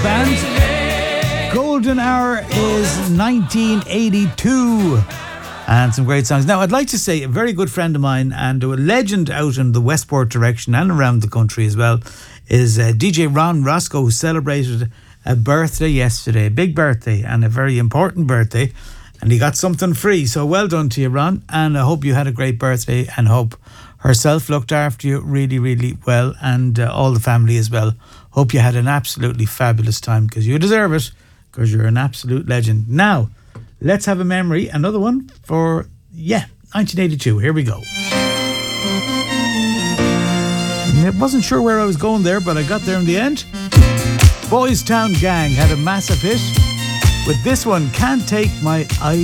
Band. Golden Hour is 1982. And some great songs. Now, I'd like to say a very good friend of mine and a legend out in the Westport direction and around the country as well is DJ Ron Roscoe, who celebrated a birthday yesterday, a big birthday and a very important birthday. And he got something free. So well done to you, Ron. And I hope you had a great birthday and hope herself looked after you really, really well and all the family as well. Hope you had an absolutely fabulous time because you deserve it because you're an absolute legend. Now, let's have a memory. Another one for, 1982. Here we go. I wasn't sure where I was going there, but I got there in the end. Boys Town Gang had a massive hit with this one, Can't Take My Eyes